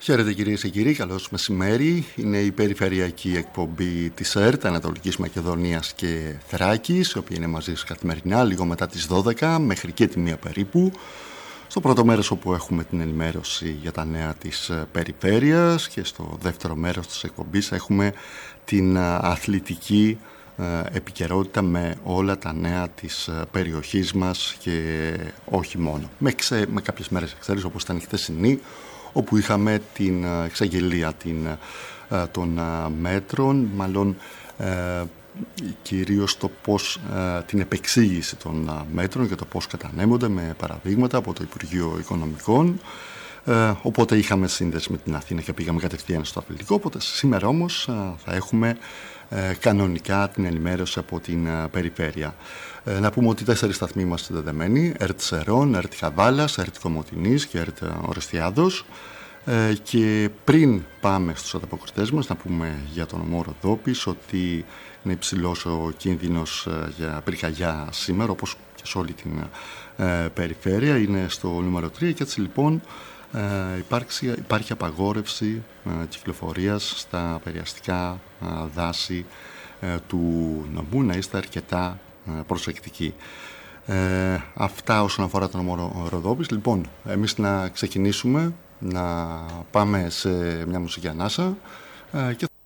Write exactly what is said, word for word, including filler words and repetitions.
Χαίρετε κυρίες και κύριοι, καλώς μεσημέρι. Είναι η περιφερειακή εκπομπή της ΕΡΤ, Ανατολικής Μακεδονίας και Θράκης, η οποία είναι μαζί σας καθημερινά, λίγο μετά τις δώδεκα, μέχρι και τη μία περίπου. Στο πρώτο μέρος όπου έχουμε την ενημέρωση για τα νέα της περιφέρειας και στο δεύτερο μέρος της εκπομπής έχουμε την αθλητική επικαιρότητα με όλα τα νέα της περιοχής μας και όχι μόνο. Με, ξε, με κάποιες μέρες εξαίρεσης, όπως ήταν η χθεσινή, όπου είχαμε την εξαγγελία την, των μέτρων, μάλλον ε, κυρίως το πώς, ε, την επεξήγηση των μέτρων και το πώς κατανέμονται με παραδείγματα από το Υπουργείο Οικονομικών. Ε, οπότε είχαμε σύνδεση με την Αθήνα και πήγαμε κατευθείαν στο αθλητικό. Οπότε σήμερα όμως ε, θα έχουμε ε, κανονικά την ενημέρωση από την ε, περιφέρεια. Ε, να πούμε ότι τέσσερις σταθμοί είμαστε δεδεμένοι: ΕΡΤ Σερών, ΕΡΤ Χαβάλας, ΕΡΤ Κομοτηνής και ΕΡΤ Ορεστιάδος. Ε, και πριν πάμε στους ανταποκριτές μας, να πούμε για τον νομό Ροδόπης ότι είναι υψηλός ο κίνδυνος ε, για πυρκαγιά σήμερα, όπως και σε όλη την ε, περιφέρεια. Είναι στο νούμερο τρία και έτσι λοιπόν ε, υπάρχει, υπάρχει απαγόρευση ε, κυκλοφορίας στα περιαστικά ε, δάση ε, του νομού. Να είστε αρκετά ε, προσεκτικοί. Ε, αυτά όσον αφορά τον νομό Ροδόπης. Λοιπόν, εμείς να ξεκινήσουμε, να πάμε σε μια μουσική ανάσα ε, και